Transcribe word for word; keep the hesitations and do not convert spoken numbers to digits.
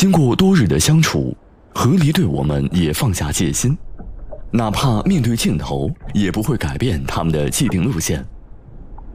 经过多日的相处，何离对我们也放下戒心，哪怕面对镜头，也不会改变他们的既定路线。